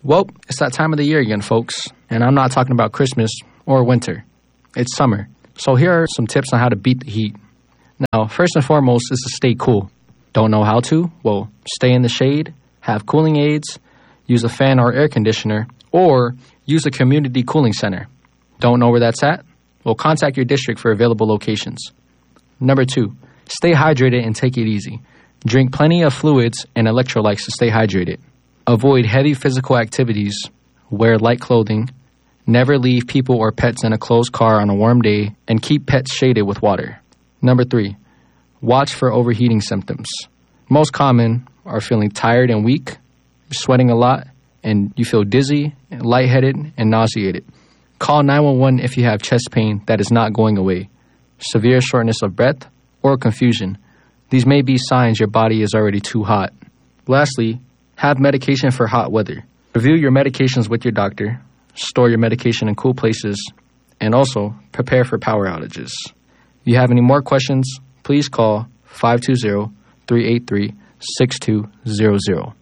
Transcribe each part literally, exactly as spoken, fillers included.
Well, it's that time of the year again, folks, and I'm not talking about Christmas or winter. It's summer. So here are some tips on how to beat the heat. Now, first and foremost is to stay cool. Don't know how to? Well, stay in the shade, have cooling aids, use a fan or air conditioner, or use a community cooling center. Don't know where that's at? Well, contact your district for available locations. Number two, stay hydrated and take it easy. Drink plenty of fluids and electrolytes to stay hydrated. Avoid heavy physical activities, wear light clothing, never leave people or pets in a closed car on a warm day, and keep pets shaded with water. Number three, watch for overheating symptoms. Most common are feeling tired and weak, you're sweating a lot, and you feel dizzy, lightheaded, and nauseated. Call nine one one if you have chest pain that is not going away, severe shortness of breath, or confusion. These may be signs your body is already too hot. Lastly, have medication for hot weather. Review your medications with your doctor, store your medication in cool places, and also prepare for power outages. If you have any more questions, please call five two zero, three eight three, six two zero zero.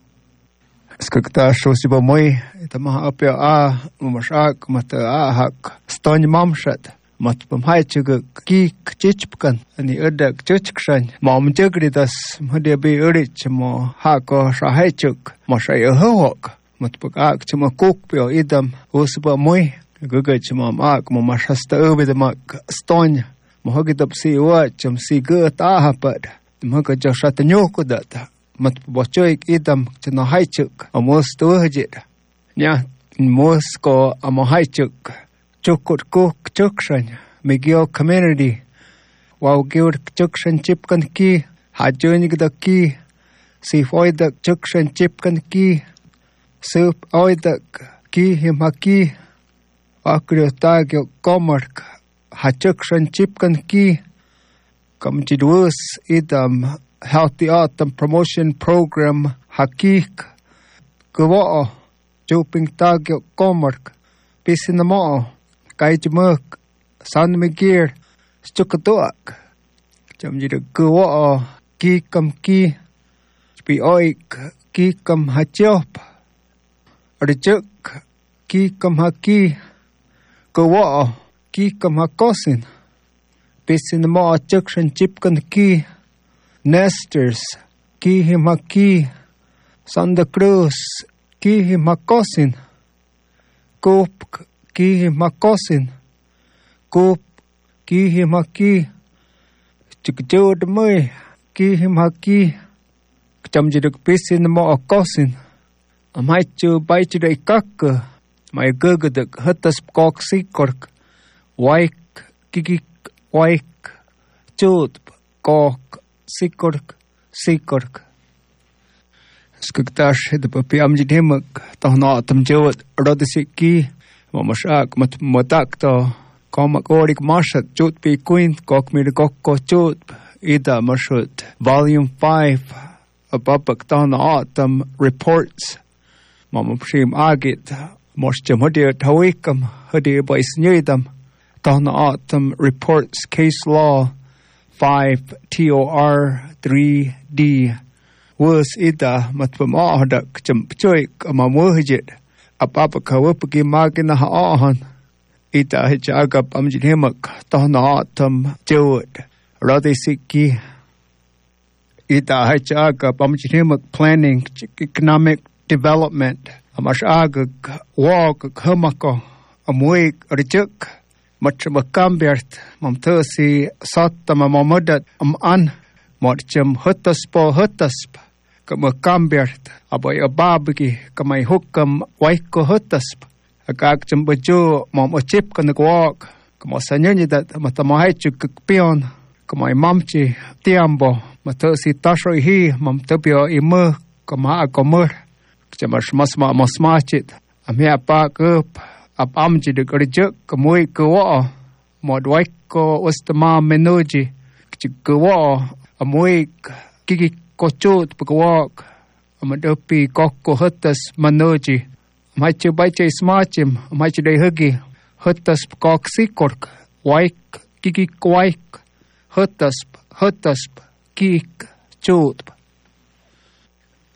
Skakta shosiba moi tamaha apya a umashak mata a hak stony mamshat mat pamhaichug ki chichpkan ani edak chichkshan mom jagridas mhadia be urich mo hako shahaichuk mo shay hawak mat pakak chma kokpyo idam usba moi gugach mom ak mo mashasta ubidamak stony mo hagidap si wacham si gata hapad mhaga jashatanyokudata mat bochoik idam chno haichuk amos tuhjit nya mosko amo haichuk chukut kuk chukshan migio community wow giur chukshan chipkan ki hajonig da ki si foidak chukshan chipkan ki sup oidak ki himaki akrio tagyo komark hachukshan chipkan ki kamjidus idam Healthy Autumn Promotion Program Hakik Gwo Chuping Tagyo Komark Pisinamo Kaijmuk San Migir Stukatuak Jamjid Gwo Kikam Ki Spi Oik Kikam Hachop Rijuk Kikam Haki Gwo Kikam Hakosin Pisinamo Chukshan Chipkan Ki Nesters, ki himaki, Santa Cruz, ki himakosin, Kup, ki himakosin, Kup, ki himaki, Chikjod mui, ki himaki, Kchamjiduk pisin mo akosin, Amaichu baichide kakka, my gurguduk hutas kok sikork, Waik, kikik, waik, Chud, kok, Sikork, Sikork. Skuktash the papiam jidimuk, Tahna tam jewet, Rodisiki, Mamashak, Mat Motakto, Komak Orik Mashat, Jut be Queen, Kok Mirgoko Jut, Ida Mashut, Volume five, Abapak Tahna Autumn Reports, Mamapshim Agit, Moshjam Hudir Tawikam, Hudir Boys Nidam, Tahna Autumn Reports, Case Law, five T O R three D was ida matpam ahdak champchoik amamwhijit apapaka wupaki magina haahan ita hichagap amjidhimak tahna atam jewet radisiki ita hichagap amjidhimak planning economic development amashagak walk hamako amwik rijuk Matchamakambert, Mamtusi, Satama Mamudat, Am An, Matcham Hutaspo Hutasp, Kamakambert, Aboy Ababiki, Kamai Hukam, Waiko Hutasp, Agakjam Baju, Mam Ochipkan the walk, Kamasanyani that Matamahaichu Pion, Kamai Mamchi, Tiambo, Matusi Tashoi he, Mamtupio Imu, Kama Akomur, Jamash Masma Mosmachit, Amia Park up. Ap amji de gurjuk kamui gwo modwaiko ustama menuji gwo amui kiki kochut pagwak amadopi kokko hutas manuji machu baiche smachim machu de hugi hutas kok sikork waik kiki kwaik hutas hutas kik chut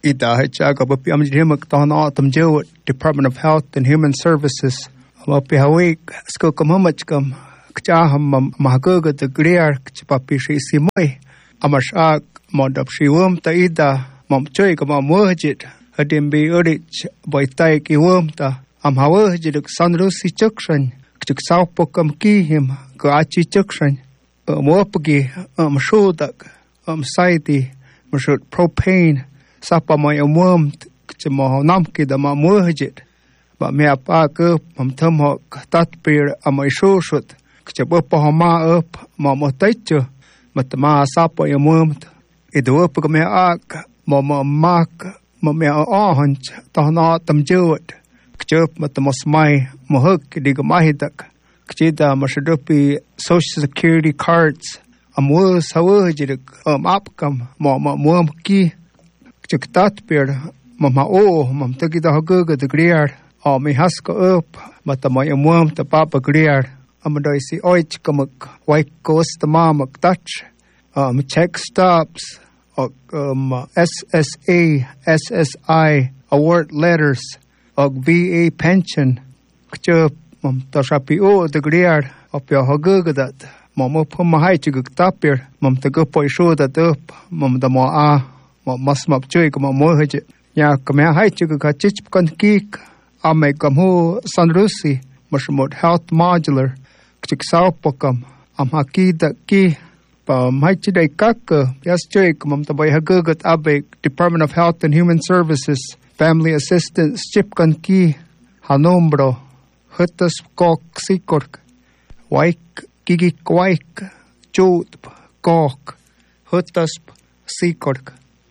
ita hachaga bapi amjihimuk tahna atam jewat Department of Health and Human Services bapi hawik skokam hamachkam kchaham mahgaga the griar kpapi shi simoi amashak modap shiwum ta ida mom choy kama muhjit hadim bi urich boitai ki wum ta am hawjit sanrusi chukran kchuk saupokam ki him ko achi chukran mopgi am shodak am saiti mashut propane sapa mai umum chmo namki da ma muhjit ba me apa ke mam tham ho tatpir amai shoshut kchbo pohama up ma motaicho matma sapa umum idu up me ak ma ma mak ma me ahon tahna tamjut kchop matmos mai mohuk digmahidak kchida mashudupi social security cards amul sawajid am apkam ma ma mum ki chuktatpir mama o mam tagida haguga the griar o mi haska up matama yamum ta papa griar amadoi si oich kamak white coast mamak touch um check stops um S S A S S I award letters og V A pension kchup mam ta shapi o the griar op yo haguga that mama puma hai chugtapir mam tagopo show that up mam da mo a mas map chơi ko mo heje ya kame hai chu ka chich kon kik ame kam ho sanrusi mashmot health modular chik sao pokam am hakida ki pa mai chi dai kak yas chơi ko mam tabai hagugat abe Department of Health and Human Services Family Assistance chip kon ki hanombro hutas kok sikork waik gigi kwaik chut kok hutas sikork.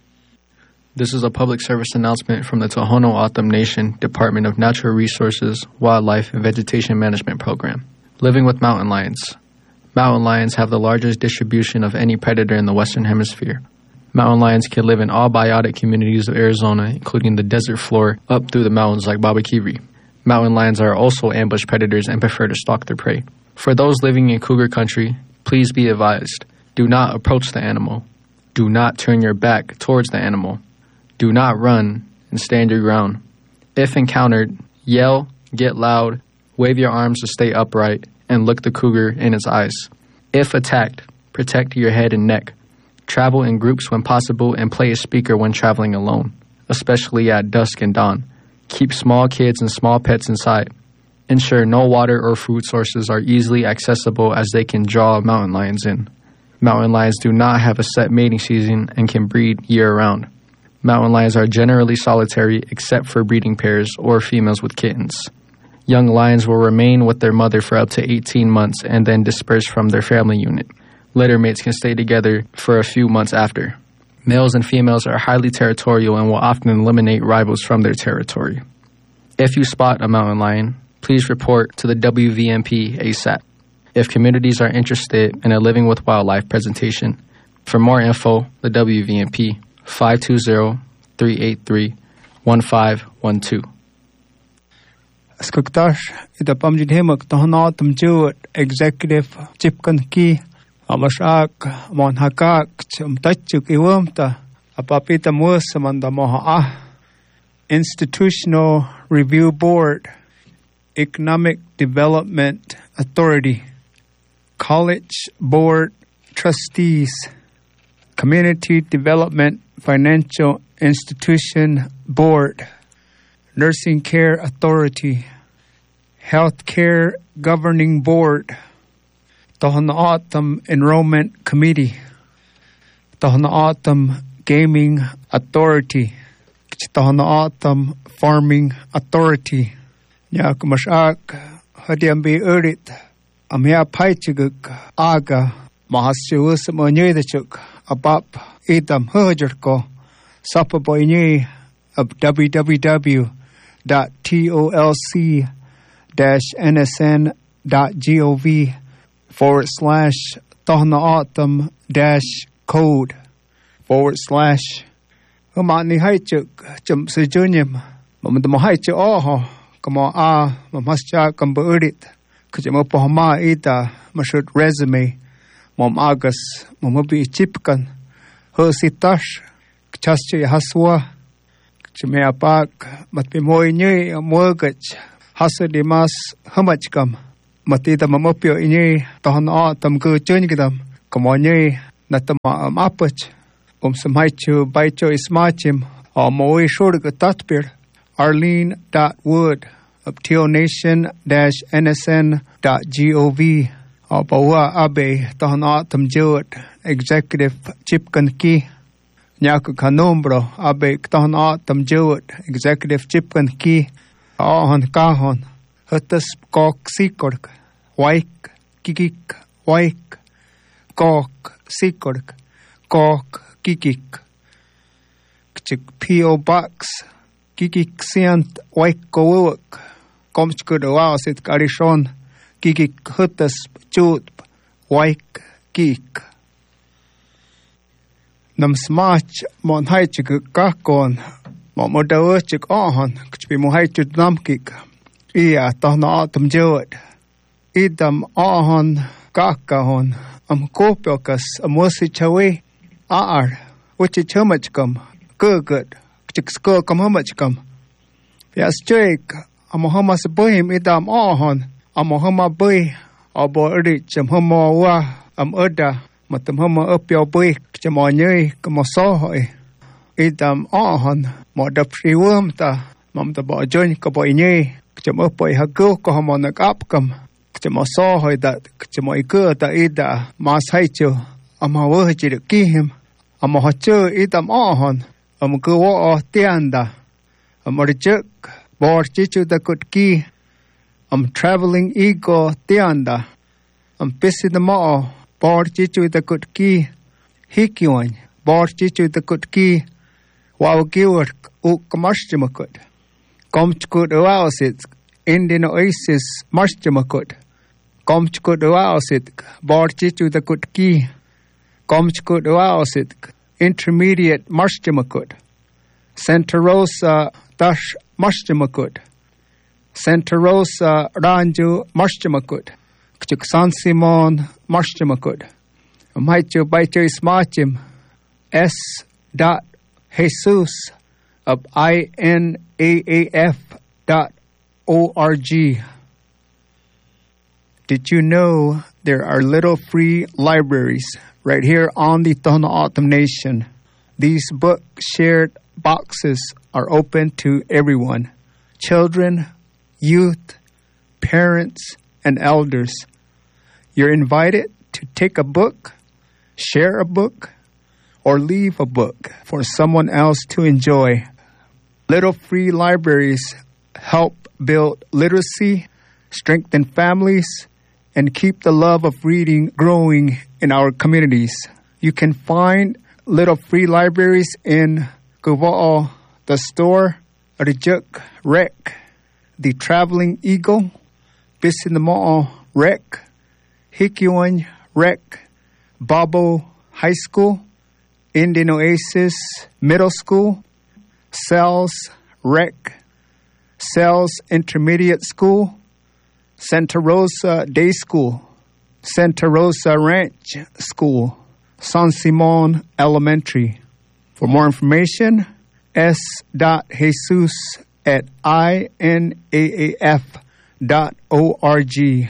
This is a public service announcement from the Tohono O'odham Nation Department of Natural Resources, Wildlife, and Vegetation Management Program. Living with mountain lions. Mountain lions have the largest distribution of any predator in the Western Hemisphere. Mountain lions can live in all biotic communities of Arizona, including the desert floor up through the mountains like Babakiri. Mountain lions are also ambush predators and prefer to stalk their prey. For those living in cougar country, please be advised, do not approach the animal. Do not turn your back towards the animal. Do not run and stand your ground. If encountered, yell, get loud, wave your arms to stay upright, and look the cougar in its eyes. If attacked, protect your head and neck. Travel in groups when possible and play a speaker when traveling alone, especially at dusk and dawn. Keep small kids and small pets inside. Ensure no water or food sources are easily accessible as they can draw mountain lions in. Mountain lions do not have a set mating season and can breed year-round. Mountain lions are generally solitary except for breeding pairs or females with kittens. Young lions will remain with their mother for up to eighteen months and then disperse from their family unit. Litter mates can stay together for a few months after. Males and females are highly territorial and will often eliminate rivals from their territory. If you spot a mountain lion, please report to the W V M P ASAP. If communities are interested in a Living with Wildlife presentation, for more info, the W V M P five two zero, three eight three, one five one two. Skuktash ida pamjid hemak tahna tamjut executive chipkan ki amashak mon hakak chum tachuk iwamta apapita musamanda moha ah Institutional Review Board, Economic Development Authority, College Board Trustees, Community Development Financial Institution Board, Nursing Care Authority, Healthcare Governing Board, Tohono O'odham Enrollment Committee, Tohono O'odham Gaming Authority, Tohono O'odham Farming Authority, Nyakumashak Hadiambi Urit, Amia Paichiguk Aga, Mahashius Monyedachuk, Abap Idam Hujerko, Sapaboyni of w w w dot tolc dash n s n dot gov forward slash Tohono O'odham dash code forward slash Humani Haichuk Chum Sejunim Mamma Haichu Oho Kamo A Mamascha Kamburit Kujamopohama Ida Mashut resume Mom Agas Momobi Chipkan Hositash Chaschi Haswa Chimea Park, Matpimoy Nye, Mortgage, Hasadimas, Hamachkam, Matita Mamopio Inye, Tohan Autumn Good Jungidam, Comonye, Natama Apach, Um Samhaichu, Baicho Ismachim, or Moe Shorga Tatpir, Arlene dot Wood, Uptil Nation dash N S N dot gov, or Bawa Abe, Tohan Autumn Jewett, Executive Chipkan Key. Nyaku Kanombro, Abe Kton Autumn Jewett, Executive Chipkan Key, Ahon Kahon, Hutus Kok Sikork, Waik, Kikik, Waik, Kok Sikork, Kok Kikik, Kchik P O Box, Kikik Siant, Waik Kowuk, Komchkud Oasit Karishon, Kikik Hutus Jut, Waik Kik. Nam smach mon haichik kakon mo modawchik ahon kchbi mo haichik namkik ia tahna atum jewet idam ahon kakahon am kopiokas amosi chawe aar which chamachkam good kchik sko kam hamachkam yas chek am hamas bohim idam ahon am hama boy abo rich am hama wa am oda Matam hama upyo boy kchamonye kamosohoy idam ahon modap riwumta mamta bo join ka boy nye kchamopoy hago ko hamonak apkam kchamosohoy dat kchamoy ko ta ida mas haicho amawo hachir kihim amahacho idam ahon amgo o tianda amorchuk bor chichu da kutki am traveling ego tianda am pisi the mo Bor chichu the good key, Hikiwan, Bor chichu the good key, Wow Giwer, Uk Marshjamakut, Comchkut Oasit, Indian Oasis, Marshjamakut, Comchkut Oasit, Bor chichu the good key, Comchkut Oasit, Intermediate Marshjamakut, Santa Rosa Dash Marshjamakut, Santa Rosa Ranju Marshjamakut. Kchuk San Simon Marshjamakut. Maicho Baito Ismachim S. Dot Jesus of I N A A F dot O R G. Did you know there are little free libraries right here on the Tohono O'odham Nation? These book shared boxes are open to everyone. Children, youth, parents, and elders. You're invited to take a book, share a book, or leave a book for someone else to enjoy. Little free libraries help build literacy, strengthen families, and keep the love of reading growing in our communities. You can find little free libraries in Guvo'o, the store, Rijuk, Rec, the Traveling Eagle, Bisinamo'o, Rec, Hikiwan, Rec, Babo High School, Indian Oasis Middle School, Cells Rec, Cells Intermediate School, Santa Rosa Day School, Santa Rosa Ranch School, San Simon Elementary. For more information, S. Jesus at I N A A F dot O R G.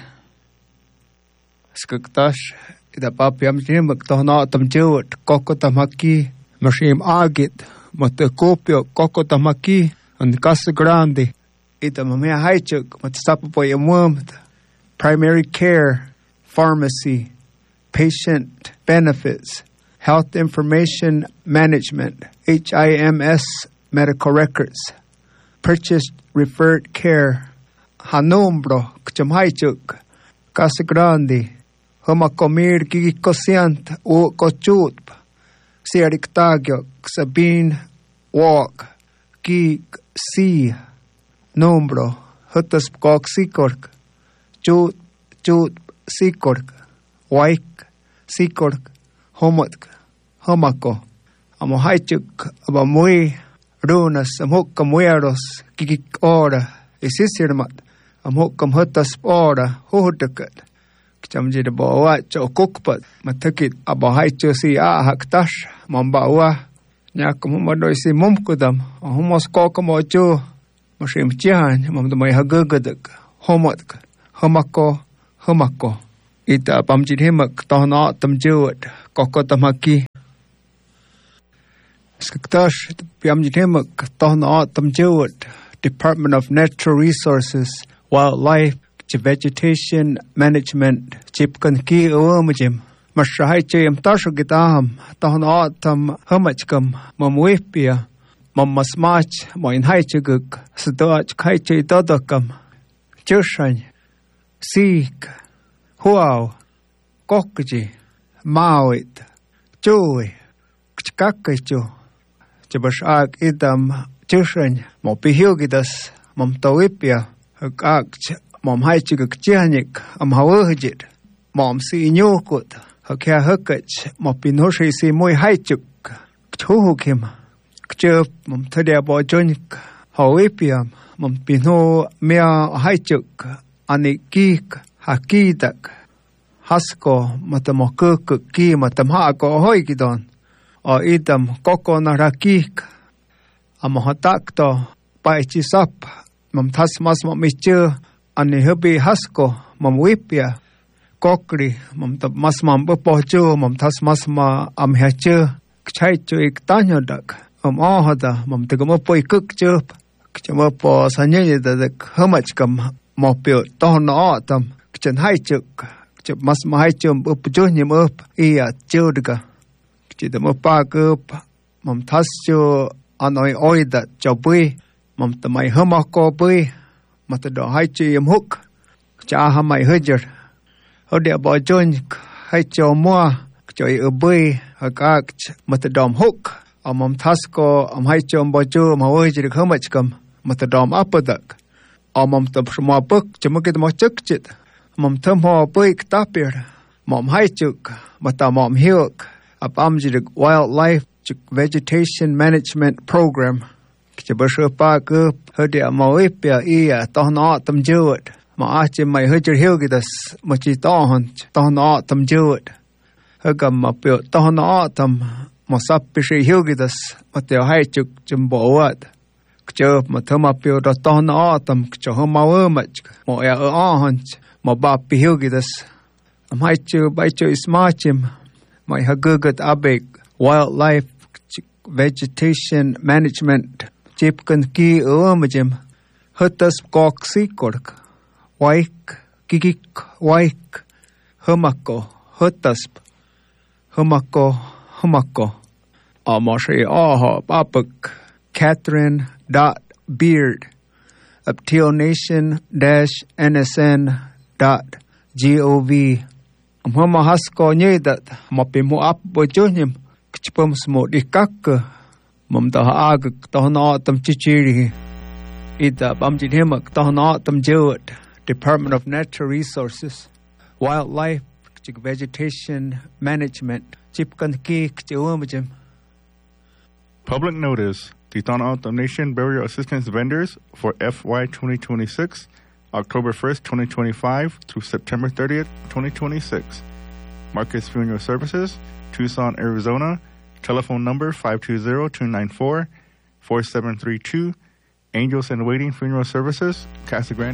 Skaktash, ida papiam jim tohna tam jewet koko tamaki mashim agit matakopio koko tamaki and casa grande ida mamea haichuk matsapapo yamum primary care, pharmacy, patient benefits, health information management, H I M S medical records, purchased referred care, hanombro kchamhaichuk casa grande Homa comir gigikosiant o kochut, siariktagyo, sabin, walk, gig, si, nombro, hutas kok sikork, chut, chut, sikork, waik, sikork, homotk, homako, amohaichuk, abamui, runas, amhukam weros, gigik ora, isisirmat, amhukam hutas ora, huhudakat. Chamji de bawa cho kokpat matakit abahai cho si a haktash mambawa nhà cũng mà đôi xì mông của đam hôm mà có có mà chưa mà xem chian mà tụi mày hả gơ gơ được hôm mà hôm mà có hôm mà có ít à bấm chỉ thêm mà tao nó tầm chưa có có tầm kia Sktash bấm chỉ thêm mà tao nó tầm chưa Department of Natural Resources Wildlife Vegetation Management chip cần kia ở mà chim mà sai chơi em ta số cái tam tao nó tam how much cầm mà muối bia mà mà smart mà in hai chơi cực sự đó hai chơi đó đó cầm chơi sang seek wow có cái gì mau ít chơi các cái chơi chỉ bớt ác ít tam chơi sang mà bị hiểu cái đó mà tao ít bia các mà hai chơi cực chơi nhỉ am hao hơi chết mà si nhau cột họ kia hết cái mà pin hồ sấy si môi hai chục chú hồ kia mà chờ mà thời điểm bỏ trốn họ ấy bia mà pin hồ mèo hai chục anh ấy kia hà kia đặc hasko mà tầm một cơ cực kia mà tầm hạ có hơi cái đòn ở ít tầm có con nào ra kia mà họ tác to bài chỉ sắp mà thas mas mà mình chưa anh ấy hơi bị hasko mà muối bia Kokri, mom tập mas mam bơ po chu, mom thas mas ma am ha chu, chai chu ik ta nyo dak, om o hada, mom te gamo poi kuk chu, chama po sa nye da da hamach kam mo pio to no tam, chen hai chu, chu mas ma hai chu bơ pu chu nyem up, ia chu daga, chi da mo pa kup, mom thas chu anoi oi da chu bui, mom ta mai hama ko bui, ma ta do hai chu yem huk, cha ha mai hajar. Ở địa bỏ trốn hay cho mua cho ở bơi ở các mặt đom hút ở mầm thắt có ở hay cho bỏ trốn mà ơi chỉ được hơn mấy cầm mặt đom áp bớt ở mầm tập mua bớt cho mấy cái món chất chết mầm thơm hoa bơi táp bia mầm hay chụp mà tao mầm hiểu ở bám chỉ được wildlife vegetation management program cho bớt sửa ba cứ ở địa mà ơi bia ý à tao nó tâm chưa mà ai chỉ mày hơi chưa hiểu cái đó mà chỉ tao hòn tao nó tâm chưa hơi cầm mà biểu tao nó tâm mà sắp bị sự hiểu cái đó mà tiểu hai chục chấm bộ á chờ mà thưa mà biểu đó tao nó tâm cho họ mau hơn mà mà ở ở hòn mà bà bị hiểu cái đó mà hai chưa bảy chưa smart chim mà hơi good good abek wildlife vegetation management chip cần kia ở mà chim hết tas cock xí cột Waik, kikik, waik, humako, hutasp, humako, humako. Amoshi aha babuk, Catherine dot Beard, uptilnation dash nsn dot gov. Huma hasko nyedat, mapimu ap bojonyim, kchpum smo dikak, mumta haag, tohna tam chichiri. Ida bamjid himak, tohna tam jewat. Department of Natural Resources, Wildlife, Vegetation Management, Public notice, the Tohono Nation Burial Assistance Vendors for F Y twenty twenty-six, October first, twenty twenty-five through September thirtieth, twenty twenty-six. Marcus Funeral Services, Tucson, Arizona, telephone number five two zero, two nine four, four seven three two. Angels in Waiting Funeral Services, Casa Grande.